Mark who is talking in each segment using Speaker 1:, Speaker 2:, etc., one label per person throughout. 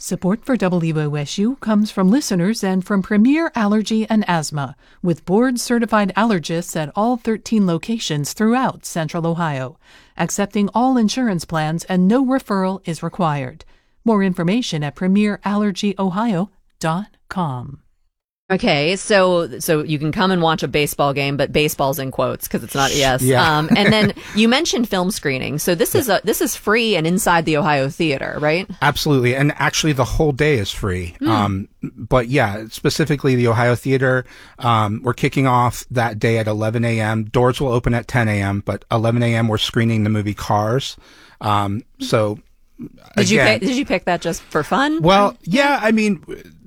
Speaker 1: Support for WOSU comes from listeners and from Premier Allergy and Asthma, with board-certified allergists at all 13 locations throughout Central Ohio, accepting all insurance plans and no referral is required. More information at premierallergyohio.com.
Speaker 2: Okay, so you can come and watch a baseball game, but baseball's in quotes because it's not yes.
Speaker 3: Yeah.
Speaker 2: And then you mentioned film screening. So this is free and inside the Ohio Theater, right?
Speaker 3: Absolutely, and actually the whole day is free. But yeah, specifically the Ohio Theater, we're kicking off that day at 11 a.m. Doors will open at 10 a.m., but 11 a.m. we're screening the movie Cars. So
Speaker 2: did you pick that just for fun?
Speaker 3: Well, yeah, I mean,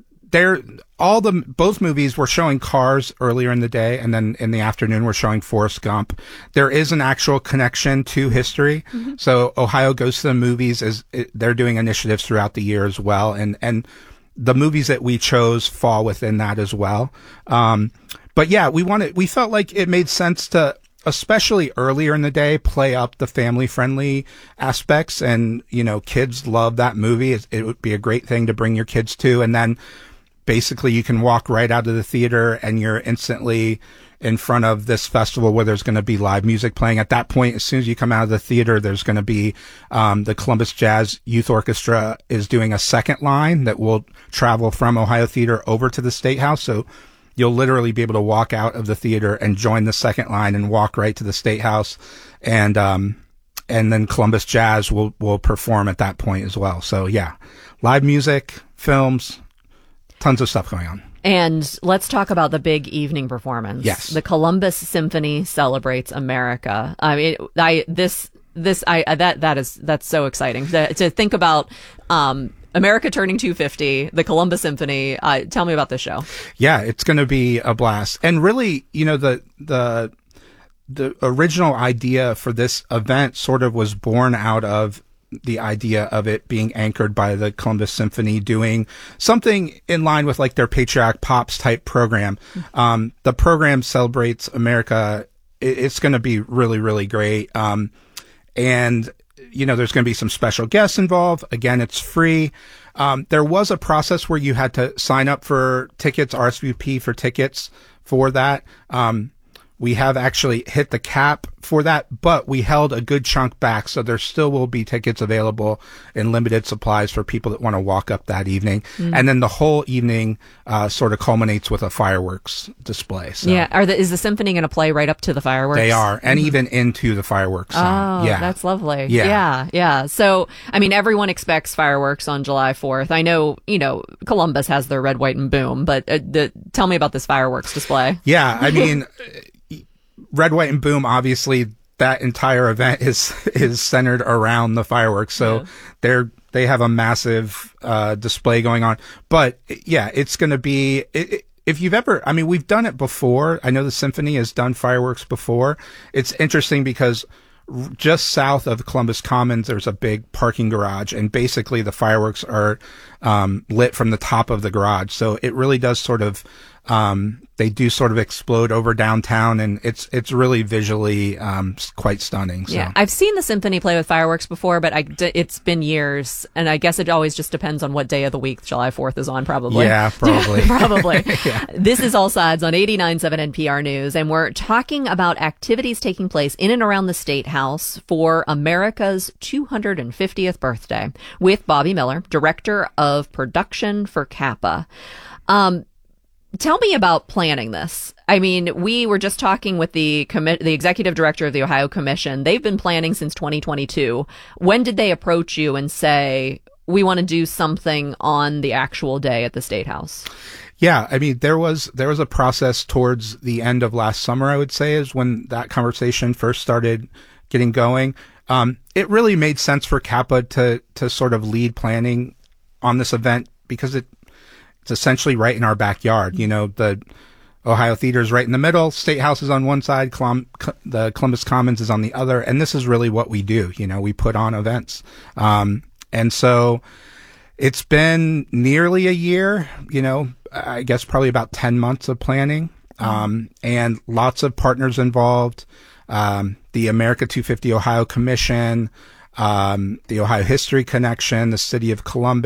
Speaker 3: both movies were showing Cars earlier in the day, and then in the afternoon we're showing Forrest Gump. There is an actual connection to history. Mm-hmm. So Ohio Goes to the Movies they're doing initiatives throughout the year as well, and the movies that we chose fall within that as well. But yeah, we felt like it made sense to, especially earlier in the day, play up the family-friendly aspects, and kids love that movie. It would be a great thing to bring your kids to, and then basically you can walk right out of the theater and you're instantly in front of this festival where there's going to be live music playing. At that point, as soon as you come out of the theater, there's going to be the Columbus Jazz Youth Orchestra is doing a second line that will travel from Ohio Theater over to the State House. So you'll literally be able to walk out of the theater and join the second line and walk right to the State House. And then Columbus Jazz will perform at that point as well. So yeah, live music, films, tons of stuff going on.
Speaker 2: And let's talk about the big evening performance.
Speaker 3: Yes.
Speaker 2: The Columbus Symphony Celebrates America. I mean, that's so exciting to think about. America turning 250, the Columbus Symphony. Tell me about this show.
Speaker 3: Yeah, it's going to be a blast. And really, the original idea for this event sort of was born out of the idea of it being anchored by the Columbus Symphony doing something in line with like their Patriotic Pops type program. The program celebrates America. It's going to be really, really great. And there's going to be some special guests involved. Again, it's free. There was a process where you had to sign up for tickets, RSVP for tickets for that. We have actually hit the cap for that, but we held a good chunk back, so there still will be tickets available in limited supplies for people that want to walk up that evening. Mm-hmm. And then the whole evening sort of culminates with a fireworks display. So.
Speaker 2: Yeah, is the symphony going to play right up to the fireworks?
Speaker 3: They are, and even into the fireworks.
Speaker 2: Oh,
Speaker 3: yeah,
Speaker 2: that's lovely. Yeah. So, I mean, everyone expects fireworks on July 4th. I know, Columbus has their red, white, and boom, but tell me about this fireworks display.
Speaker 3: Yeah, I mean, red, white, and boom, obviously that entire event is centered around the fireworks. So they have a massive display going on. But yeah, it's going to be, if you've ever, I mean, we've done it before. I know the symphony has done fireworks before. It's interesting because just south of Columbus Commons, there's a big parking garage, and basically the fireworks are lit from the top of the garage. So it really does sort of, they do sort of explode over downtown, and it's really visually quite stunning. So.
Speaker 2: Yeah, I've seen the symphony play with fireworks before, but it's been years, and I guess it always just depends on what day of the week July 4th is on, probably.
Speaker 3: Yeah, probably.
Speaker 2: Probably.
Speaker 3: Yeah.
Speaker 2: This is All Sides on 89.7 NPR News, and we're talking about activities taking place in and around the State House for America's 250th birthday with Bobby Miller, Director of Production for CAPA. Tell me about planning this. I mean, we were just talking with the executive director of the Ohio Commission. They've been planning since 2022. When did they approach you and say, we want to do something on the actual day at the State House?
Speaker 3: Yeah, I mean, there was a process towards the end of last summer, I would say, is when that conversation first started getting going. It really made sense for CAPA to sort of lead planning on this event because it's essentially right in our backyard. The Ohio Theater is right in the middle. State House is on one side. The Columbus Commons is on the other. And this is really what we do. We put on events. And so it's been nearly a year, I guess probably about 10 months of planning, and lots of partners involved. The America 250 Ohio Commission, the Ohio History Connection, the City of Columbus.